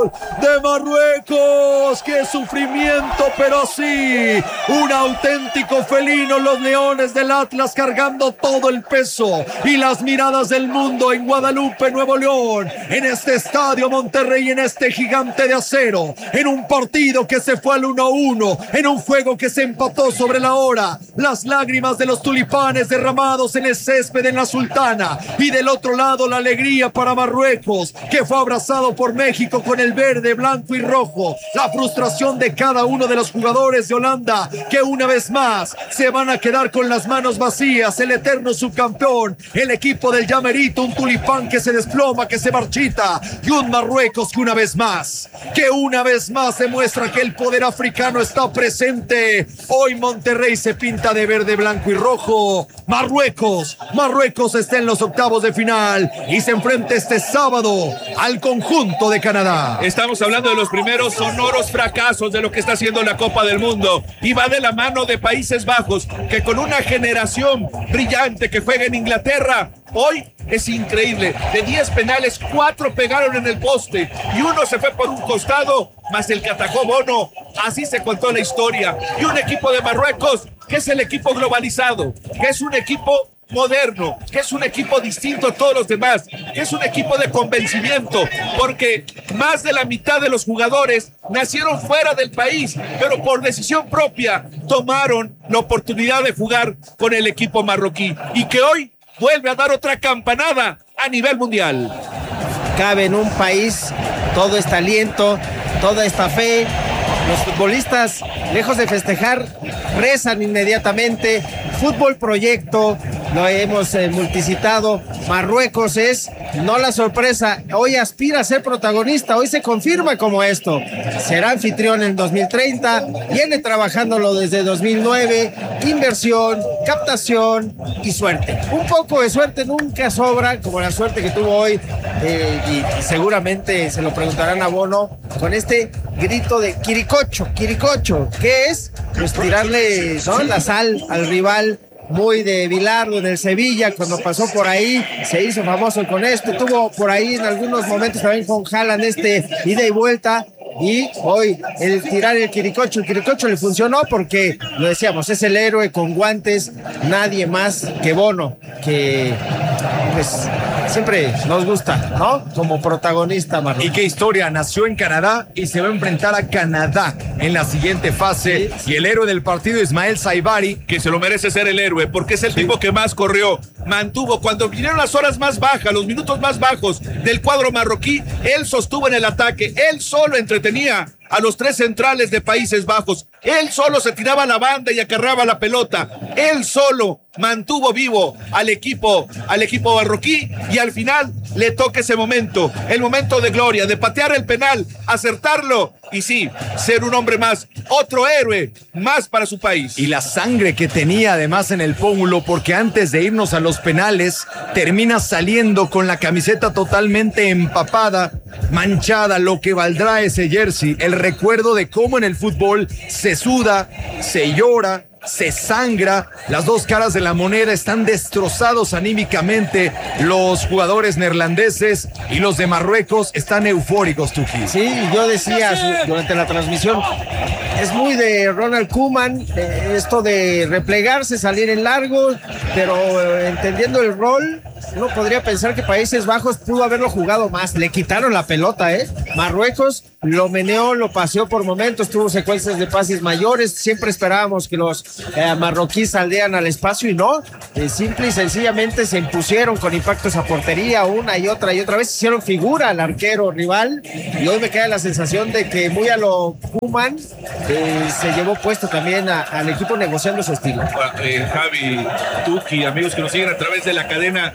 gol de Marruecos. ¡Qué sufrimiento! Pero sí, un auténtico felino, los Leones del Atlas cargando todo el peso y las miradas del mundo en Guadalupe, Nuevo León, en este estadio Monterrey, en este gigante de acero, en un partido que se fue al 1-1, en un juego que se empató sobre la hora, las lágrimas de los tulipanes derramados en el césped en la Sultana, y del otro lado la alegría para Marruecos, que fue abrazado por México con el verde, blanco y rojo, la frustración de cada uno de los jugadores de Holanda, que una vez más se van a quedar con las manos vacías, el eterno subcampeón, el equipo del Llamerito, un tulipán que se desploma, que se marchita, y un Marruecos que una vez más demuestra que el poder africano está presente. Hoy Monterrey se pinta de verde, blanco y rojo. Marruecos está en los octavos de final y se enfrenta este sábado al conjunto de Canadá. Estamos hablando de los primeros sonoros fracasos de lo que está haciendo la Copa del Mundo, y va de la mano de Países Bajos, que con una generación brillante que juega en Inglaterra, hoy es increíble. De 10 penales, 4 pegaron en el poste y uno se fue por un costado, más el que atajó Bono. Así se contó la historia. Y un equipo de Marruecos que es el equipo globalizado, que es un equipo moderno, que es un equipo distinto a todos los demás, que es un equipo de convencimiento, porque más de la mitad de los jugadores nacieron fuera del país, pero por decisión propia tomaron la oportunidad de jugar con el equipo marroquí, y que hoy vuelve a dar otra campanada a nivel mundial. Cabe en un país todo este aliento, toda esta fe. Los futbolistas, lejos de festejar, rezan inmediatamente. Fútbol proyecto, lo hemos multicitado. Marruecos es no la sorpresa, hoy aspira a ser protagonista, hoy se confirma como esto. Será anfitrión en 2030, viene trabajándolo desde 2009, inversión, captación y suerte. Un poco de suerte nunca sobra, como la suerte que tuvo hoy, y seguramente se lo preguntarán a Bono, con este grito de Quiricocho, ¿qué es? Pues tirarle, ¿no?, la sal al rival. Muy de Bilardo en el Sevilla, cuando pasó por ahí, se hizo famoso con esto. Tuvo por ahí en algunos momentos también con Haaland ida y vuelta. Y hoy el tirar el Quiricocho le funcionó porque, lo decíamos, es el héroe con guantes, nadie más que Bono, que pues siempre nos gusta, ¿no? Como protagonista Marruecos. Y qué historia, nació en Canadá y se va a enfrentar a Canadá en la siguiente fase. Sí. Y el héroe del partido, Ismael Saibari, que se lo merece ser el héroe, porque es el tipo que más corrió, mantuvo, cuando vinieron las horas más bajas, los minutos más bajos del cuadro marroquí, él sostuvo en el ataque, él solo entretenía a los 3 centrales de Países Bajos, él solo se tiraba a la banda y acarreaba la pelota, él solo mantuvo vivo al equipo marroquí, y al final le toca ese momento, el momento de gloria, de patear el penal, acertarlo, y sí, ser un hombre más, otro héroe más para su país. Y la sangre que tenía además en el pómulo, porque antes de irnos a los penales, termina saliendo con la camiseta totalmente empapada, manchada, lo que valdrá ese jersey, el recuerdo de cómo en el fútbol se suda, se llora, se sangra, las dos caras de la moneda. Están destrozados anímicamente los jugadores neerlandeses, y los de Marruecos están eufóricos, Tuki. Sí, yo decía durante la transmisión, es muy de Ronald Koeman, esto de replegarse, salir en largo, pero entendiendo el rol, uno podría pensar que Países Bajos pudo haberlo jugado más. Le quitaron la pelota, Marruecos lo meneó, lo paseó por momentos, tuvo secuencias de pases mayores. Siempre esperábamos que los marroquíes saldrían al espacio, y no, simple y sencillamente se impusieron con impactos a portería una y otra vez, hicieron figura al arquero rival, y hoy me queda la sensación de que muy a lo Koeman se llevó puesto también al equipo negociando su estilo. Javi, Tuki, amigos que nos siguen a través de la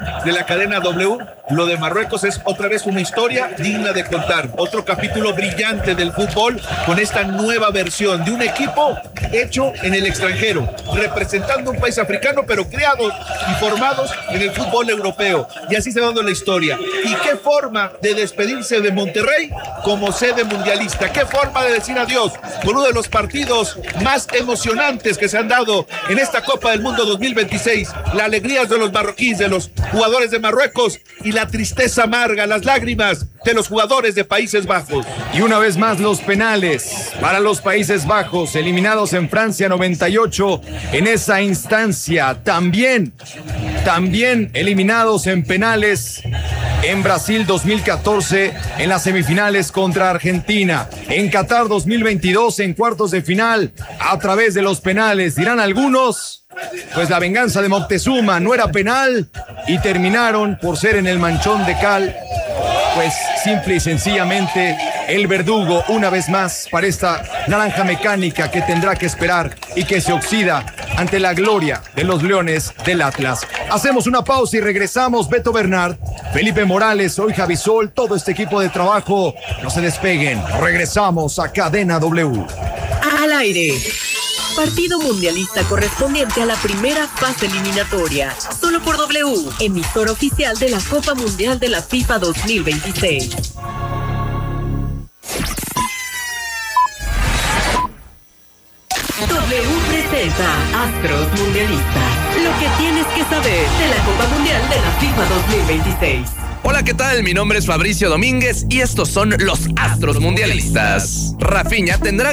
cadena W, lo de Marruecos es otra vez una historia digna de contar, otro capítulo brillante del fútbol, con esta nueva versión de un equipo hecho en el extranjero, representando un país africano, pero creados y formados en el fútbol europeo, y así se va dando la historia. Y qué forma de despedirse de Monterrey como sede mundialista, qué forma de decir adiós con uno de los partidos más emocionantes que se han dado en esta Copa del Mundo 2026, la alegría de los marroquíes, de los jugadores de Marruecos, y la la tristeza amarga, las lágrimas de los jugadores de Países Bajos. Y una vez más los penales para los Países Bajos, eliminados en Francia 98 en esa instancia. También eliminados en penales en Brasil 2014 en las semifinales contra Argentina. En Qatar 2022 en cuartos de final a través de los penales. Dirán algunos, pues la venganza de Moctezuma no era penal y terminaron por ser en el manchón de cal. Pues simple y sencillamente el verdugo una vez más para esta naranja mecánica que tendrá que esperar y que se oxida ante la gloria de los Leones del Atlas. Hacemos una pausa y regresamos. Beto Bernard, Felipe Morales, soy Javisol, todo este equipo de trabajo. No se despeguen, regresamos a Cadena W. Al aire. Partido mundialista correspondiente a la primera fase eliminatoria. Solo por W, emisor oficial de la Copa Mundial de la FIFA 2026. W presenta Astros Mundialista. Lo que tienes que saber de la Copa Mundial de la FIFA 2026. Hola, ¿qué tal? Mi nombre es Fabricio Domínguez y estos son los Astros Mundialistas. Rafinha tendrá